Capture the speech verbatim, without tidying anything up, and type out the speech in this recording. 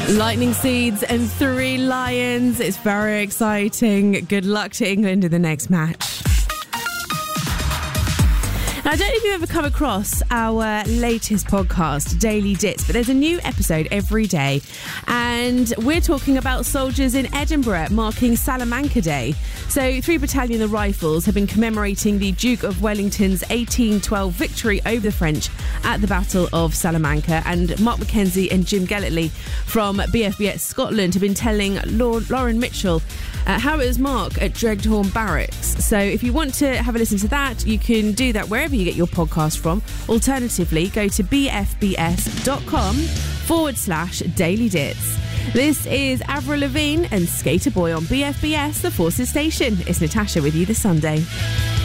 Lightning Seeds and Three Lions. It's very exciting. Good luck to England in the next match. Now, I don't know if you've ever come across our latest podcast, Daily Dits, but there's a new episode every day. And we're talking about soldiers in Edinburgh marking Salamanca Day. So, three Battalion of Rifles have been commemorating the Duke of Wellington's eighteen twelve victory over the French at the Battle of Salamanca. And Mark Mackenzie and Jim Gellertley from B F B S Scotland have been telling Lauren Mitchell uh, how it was Mark at Dreghorn Barracks. So, if you want to have a listen to that, you can do that wherever you get your podcast from. Alternatively, go to bfbs.com forward slash Daily Dits. This is Avril Lavigne and Skater Boy on B F B S, the Forces Station. It's Natasha with you this Sunday.